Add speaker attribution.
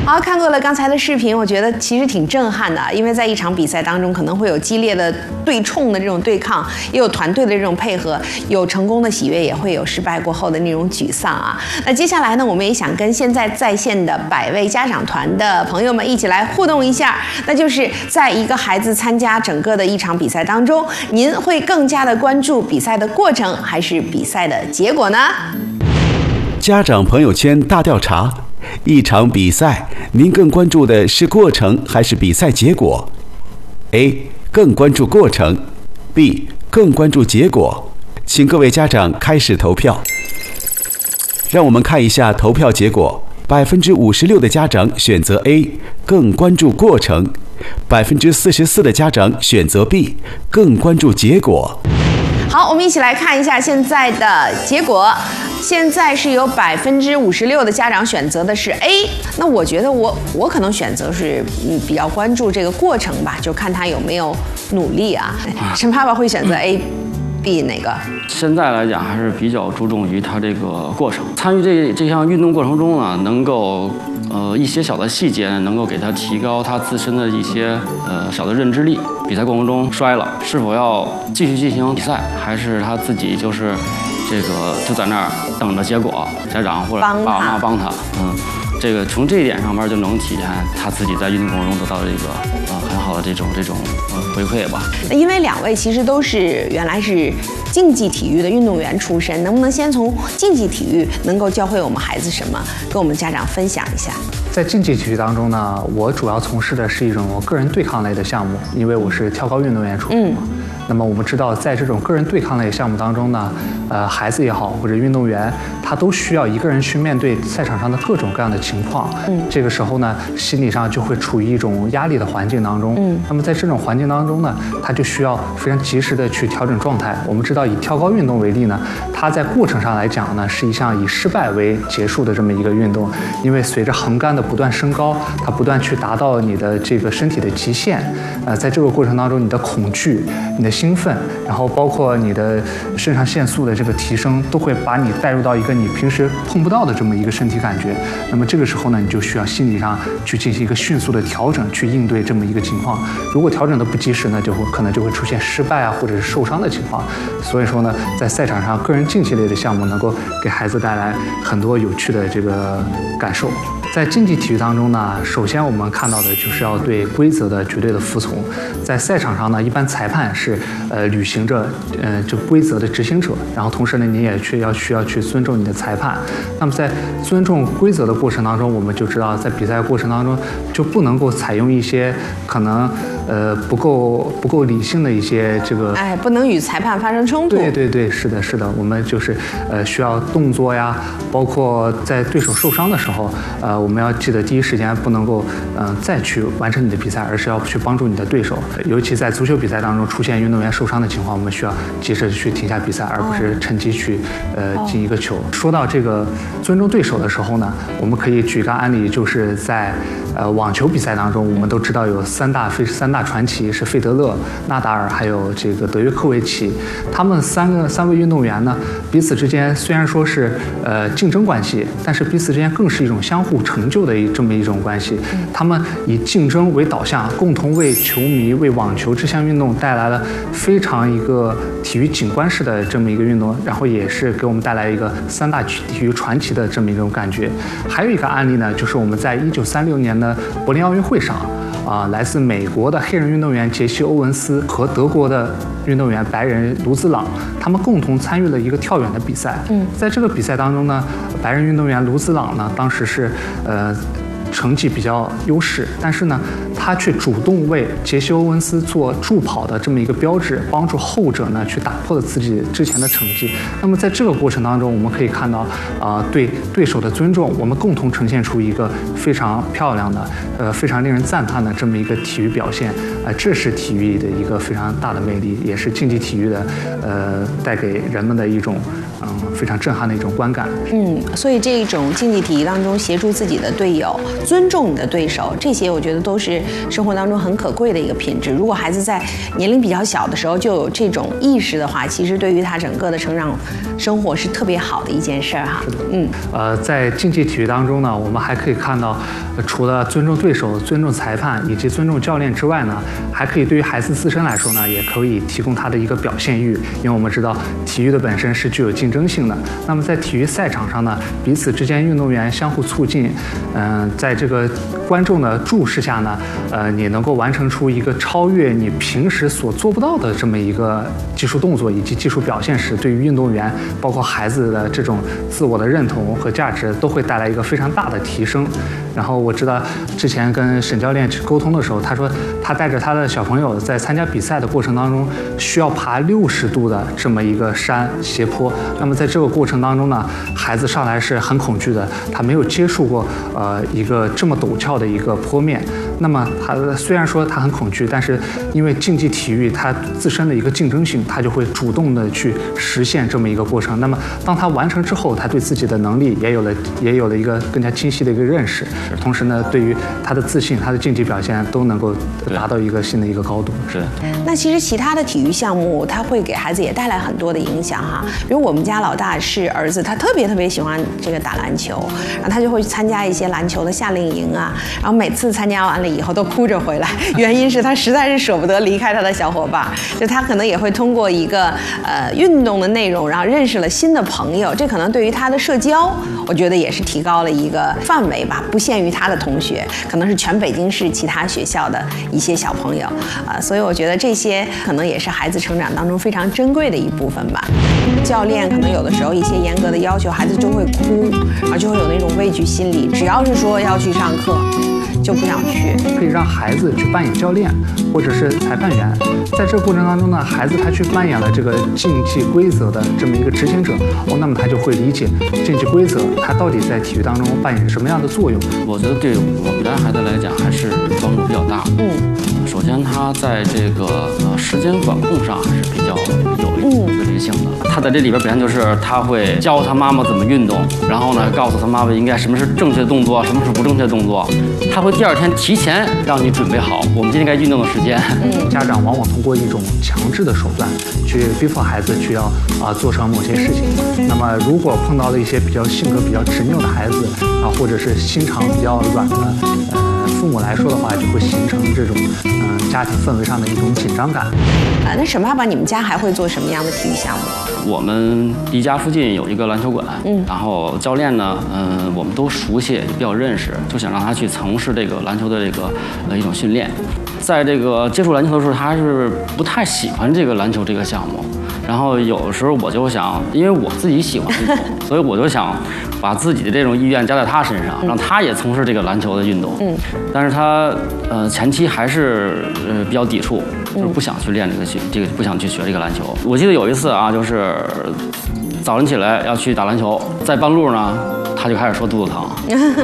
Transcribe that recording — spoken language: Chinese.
Speaker 1: 好，看过了刚才的视频，我觉得其实挺震撼的，因为在一场比赛当中，可能会有激烈的对冲的这种对抗，也有团队的这种配合，有成功的喜悦，也会有失败过后的那种沮丧啊。那接下来呢，我们也想跟现在在线的100位家长团的朋友们一起来互动一下，那就是在一个孩子参加整个的一场比赛当中，您会更加的关注比赛的过程，还是比赛的结果呢？
Speaker 2: 家长朋友圈大调查。一场比赛，您更关注的是过程还是比赛结果 ？A. 更关注过程 ，B. 更关注结果。请各位家长开始投票。让我们看一下投票结果：56%的家长选择 A， 更关注过程；44%的家长选择 B， 更关注结果。
Speaker 1: 好，我们一起来看一下现在的结果。现在是有56%的家长选择的是 A， 那我觉得我可能选择是比较关注这个过程吧，就看他有没有努力啊。陈爸爸会选择 A、B 哪个？
Speaker 3: 现在来讲还是比较注重于他这个过程，参与这项运动过程中呢，能够一些小的细节能够给他提高他自身的一些小的认知力。比赛过程中摔了，是否要继续进行比赛，还是他自己就是这个就在那儿等着结果，家长或者爸爸妈妈帮他，这个从这一点上面就能体现他自己在运动过程中得到的这个很好的这种回馈吧。
Speaker 1: 因为2位其实都是原来是竞技体育的运动员出身，能不能先从竞技体育能够教会我们孩子什么，跟我们家长分享一下？
Speaker 4: 在竞技体育当中呢，我主要从事的是一种个人对抗类的项目，因为我是跳高运动员出身嘛。那么我们知道，在这种个人对抗类项目当中呢，孩子也好或者运动员，他都需要一个人去面对赛场上的各种各样的情况。这个时候呢，心理上就会处于一种压力的环境当中。那么在这种环境当中呢，他就需要非常及时的去调整状态。我们知道，以跳高运动为例呢，它在过程上来讲呢，是一项以失败为结束的这么一个运动，因为随着横杆的不断升高，它不断去达到你的这个身体的极限。在这个过程当中，你的恐惧、你的兴奋，然后包括你的肾上腺素的这个提升，都会把你带入到一个你平时碰不到的这么一个身体感觉。那么这个时候呢，你就需要心理上去进行一个迅速的调整，去应对这么一个情况。如果调整的不及时呢，可能就会出现失败啊，或者是受伤的情况。所以说呢，在赛场上，个人竞技类的项目能够给孩子带来很多有趣的这个感受。在竞技体育当中呢，首先我们看到的就是要对规则的绝对的服从。在赛场上呢，一般裁判是履行着这规则的执行者，然后同时呢，你也需要去尊重你的裁判。那么在尊重规则的过程当中，我们就知道在比赛过程当中就不能够采用一些可能不够理性的一些这个
Speaker 1: 不能与裁判发生冲突。
Speaker 4: 对，是的，我们就是需要动作呀，包括在对手受伤的时候，我们要记得第一时间不能够再去完成你的比赛，而是要去帮助你的对手。尤其在足球比赛当中出现运动员受伤的情况，我们需要及时去停下比赛，而不是趁机去进一个球。说到这个尊重对手的时候呢，我们可以举个案例，就是在网球比赛当中，我们都知道有三大传奇是费德勒、纳达尔还有这个德约科维奇。他们三位运动员呢，彼此之间虽然说是竞争关系，但是彼此之间更是一种相互成就的这么一种关系。他们以竞争为导向，共同为球迷、为网球这项运动带来了非常一个体育景观式的这么一个运动，然后也是给我们带来一个三大体育传奇的这么一种感觉。还有一个案例呢，就是我们在1936年的柏林奥运会上。来自美国的黑人运动员杰西·欧文斯和德国的运动员白人卢兹朗，他们共同参与了一个跳远的比赛。在这个比赛当中呢，白人运动员卢兹朗呢，当时是成绩比较优势，但是呢，他却主动为杰西·欧文斯做助跑的这么一个标志，帮助后者呢去打破了自己之前的成绩。那么在这个过程当中，我们可以看到对对手的尊重，我们共同呈现出一个非常漂亮的非常令人赞叹的这么一个体育表现。这是体育的一个非常大的魅力，也是竞技体育的带给人们的一种非常震撼的一种观感。
Speaker 1: 所以这种竞技体育当中协助自己的队友， 尊重你的对手，这些我觉得都是生活当中很可贵的一个品质。如果孩子在年龄比较小的时候就有这种意识的话，其实对于他整个的成长生活是特别好的一件事儿哈。
Speaker 4: 在竞技体育当中呢，我们还可以看到，除了尊重对手、尊重裁判以及尊重教练之外呢，还可以对于孩子自身来说呢，也可以提供他的一个表现欲。因为我们知道体育的本身是具有竞争性的，那么在体育赛场上呢，彼此之间运动员相互促进，在这个观众的注视下呢，你能够完成出一个超越你平时所做不到的这么一个技术动作以及技术表现时，对于运动员包括孩子的这种自我的认同和价值都会带来一个非常大的提升。然后我知道之前跟沈教练去沟通的时候，他说他带着他的小朋友在参加比赛的过程当中，需要爬60度的这么一个山斜坡。那么在这个过程当中呢，孩子上来是很恐惧的，他没有接触过一个这么陡峭的一个坡面。那么他虽然说他很恐惧，但是因为竞技体育它自身的一个竞争性，他就会主动的去实现这么一个过程。那么当他完成之后，他对自己的能力也有了一个更加清晰的一个认识。同时呢，对于他的自信、他的竞技表现都能够达到一个新的一个高度。
Speaker 3: 是。
Speaker 1: 那其实其他的体育项目，它会给孩子也带来很多的影响哈。比如我们家老大是儿子，他特别喜欢这个打篮球，然后他就会去参加一些篮球的夏令营啊，然后每次参加完了以后都哭着回来，原因是他实在是舍不得离开他的小伙伴，就他可能也会通过一个运动的内容，然后认识了新的朋友，这可能对于他的社交，我觉得也是提高了一个范围吧，不限于他的同学，可能是全北京市其他学校的一些小朋友所以我觉得这些可能也是孩子成长当中非常珍贵的一部分吧。教练可能有的时候一些严格的要求，孩子就会哭，然后就会有那种畏惧心理，只要是说要去上课就不想去。
Speaker 4: 可以让孩子去扮演教练或者是裁判员，在这个过程当中呢，孩子他去扮演了这个竞技规则的这么一个执行者那么他就会理解竞技规则它到底在体育当中扮演什么样的作用。
Speaker 3: 我觉得对我们家孩子来讲还是帮助比较大。首先他在这个时间管控上还是比较有自律性的。他在这里边表现就是他会教他妈妈怎么运动，然后呢告诉他妈妈应该什么是正确的动作，什么是不正确的动作。他会第二天提前让你准备好我们今天该运动的时间。
Speaker 4: 家长往往通过一种强制的手段去逼迫孩子去要做成某些事情。那么如果碰到了一些性格比较执拗的孩子或者是心肠比较软的父母来说的话，就会形成这种家庭氛围上的一种紧张感。
Speaker 1: 那沈爸爸，你们家还会做什么样的体育项目？
Speaker 3: 我们离家附近有一个篮球馆，然后教练呢，我们都熟悉，也比较认识，就想让他去从事这个篮球的这个一种训练。在这个接触篮球的时候，他还是不太喜欢这个篮球这个项目。然后有时候我就想，因为我自己喜欢运动，所以我就想把自己的这种意愿加在他身上，让他也从事这个篮球的运动。但是他前期还是比较抵触，就是不想去练这个不想去学这个篮球。我记得有一次就是早晨起来要去打篮球，在半路呢他就开始说肚子疼，